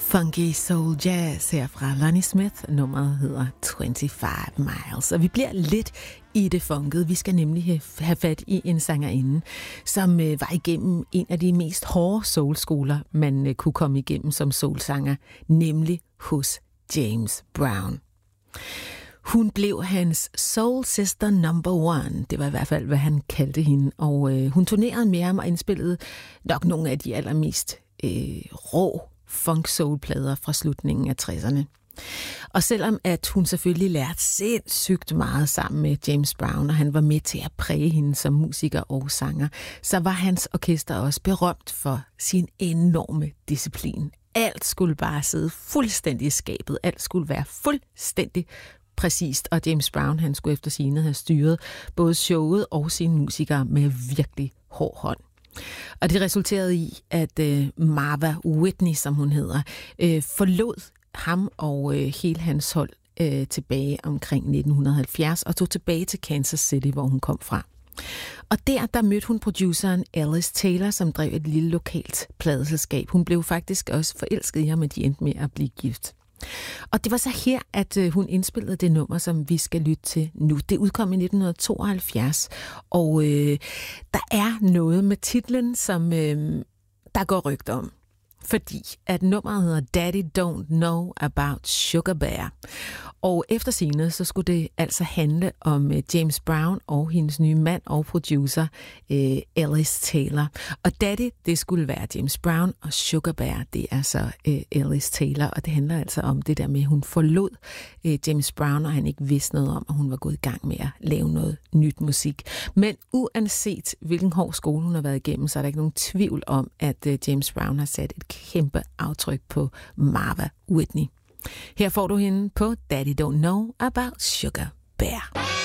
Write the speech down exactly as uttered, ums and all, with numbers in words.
Funky soul jazz her fra Lonnie Smith. Nummeret hedder femogtyve miles. Og vi bliver lidt i det funkede. Vi skal nemlig have fat i en sangerinde, som øh, var igennem en af de mest hårde soulskoler, man øh, kunne komme igennem som soulsanger, nemlig hos James Brown. Hun blev hans soul sister number one. Det var i hvert fald, hvad han kaldte hende. Og øh, hun turnerede med ham og indspillede nok nogle af de allermest øh, rå funk-soul-plader fra slutningen af tresserne. Og selvom at hun selvfølgelig lærte sindssygt meget sammen med James Brown, og han var med til at præge hende som musiker og sanger, så var hans orkester også berømt for sin enorme disciplin. Alt skulle bare sidde fuldstændig i skabet. Alt skulle være fuldstændig præcist, og James Brown, han skulle efter sigende have styret både showet og sine musikere med virkelig hård hånd. Og det resulterede i, at øh, Marva Whitney, som hun hedder, øh, forlod ham og øh, hele hans hold øh, tilbage omkring nitten halvfjerds og tog tilbage til Kansas City, hvor hun kom fra. Og der, der mødte hun produceren Alice Taylor, som drev et lille lokalt pladeselskab. Hun blev faktisk også forelsket i ham, men de endte med at blive gift. Og det var så her, at øh, hun indspillede det nummer, som vi skal lytte til nu. Det udkom i nitten tooghalvfjerds, og øh, der er noget med titlen, som øh, der går rygter om. Fordi at nummeret hedder Daddy Don't Know About Sugar Bear. Og efter sigende, så skulle det altså handle om James Brown og hendes nye mand og producer, eh, Alice Taylor. Og Daddy, det skulle være James Brown, og Sugar Bear, det er så eh, Alice Taylor. Og det handler altså om det der med, at hun forlod eh, James Brown, og han ikke vidste noget om, at hun var gået i gang med at lave noget nyt musik. Men uanset hvilken hård skole hun har været igennem, så er der ikke nogen tvivl om, at eh, James Brown har sat et kæmpe aftryk på Marva Whitney. Her får du hende på Daddy Don't Know About Sugar Bear.